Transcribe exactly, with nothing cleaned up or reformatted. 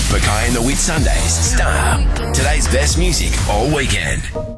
Mackay and the Whit Sundays. Star. Today's best music all weekend.